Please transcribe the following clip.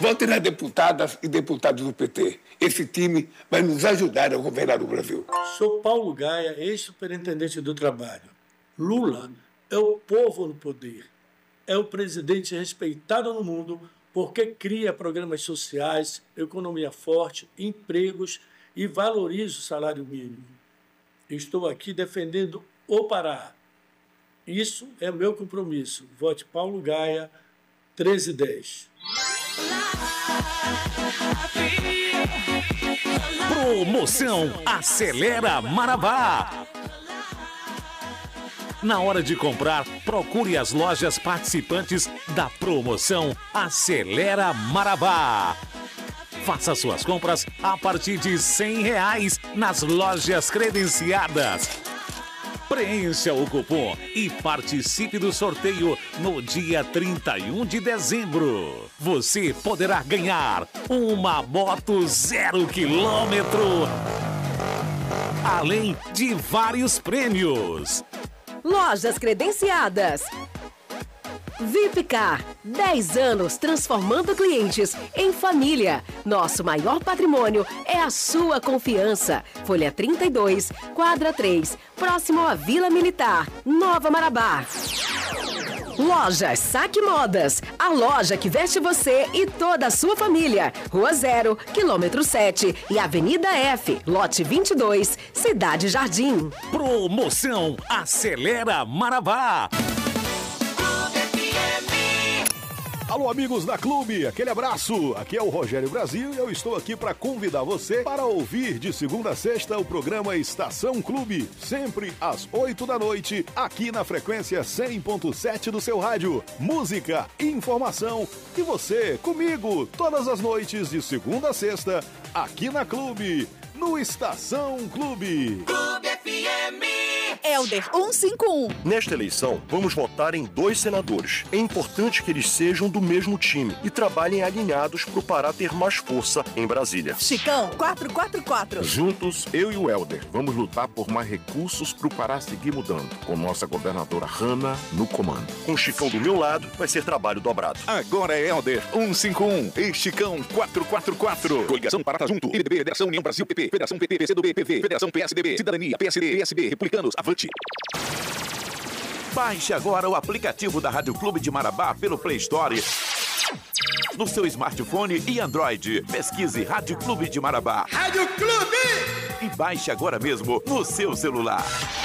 Vote nas deputadas e deputados do PT. Esse time vai nos ajudar a governar o Brasil. Sou Paulo Gaia, ex-superintendente do Trabalho. Lula é o povo no poder. É o presidente respeitado no mundo porque cria programas sociais, economia forte, empregos e valoriza o salário mínimo. Estou aqui defendendo o Pará. Isso é meu compromisso. Vote Paulo Gaia, 1310. Promoção Acelera Marabá. Na hora de comprar, procure as lojas participantes da promoção Acelera Marabá. Faça suas compras a partir de R$100 nas lojas credenciadas. Preencha o cupom e participe do sorteio no dia 31 de dezembro. Você poderá ganhar uma moto 0 km, além de vários prêmios. Lojas credenciadas. VIPcar, 10 anos transformando clientes em família. Nosso maior patrimônio é a sua confiança. Folha 32, quadra 3, próximo à Vila Militar, Nova Marabá. Lojas Saque Modas, a loja que veste você e toda a sua família. Rua 0, quilômetro 7 e Avenida F, lote 22, Cidade Jardim. Promoção Acelera Marabá. Alô, amigos da Clube, aquele abraço. Aqui é o Rogério Brasil e eu estou aqui para convidar você para ouvir de segunda a sexta o programa Estação Clube, sempre às 8 da noite, aqui na frequência 100.7 do seu rádio. Música, informação e você comigo todas as noites de segunda a sexta, aqui na Clube, no Estação Clube. Clube FM. Helder 151. Nesta eleição, vamos votar em 2 senadores. É importante que eles sejam do mesmo time e trabalhem alinhados para o Pará ter mais força em Brasília. Chicão 444. Juntos, eu e o Helder vamos lutar por mais recursos para o Pará seguir mudando, com nossa governadora Hanna no comando. Com o Chicão do meu lado, vai ser trabalho dobrado. Agora é Helder 151 e Chicão 444. Coligação Pará Junto. PDB, Federação União Brasil PP, Federação PT, PCdoB, PV, Federação PSDB, Cidadania, PSD, PSB, Republicanos, Avante. Baixe agora o aplicativo da Rádio Clube de Marabá pelo Play Store no seu smartphone e Android. Pesquise Rádio Clube de Marabá. Rádio Clube! E baixe agora mesmo no seu celular.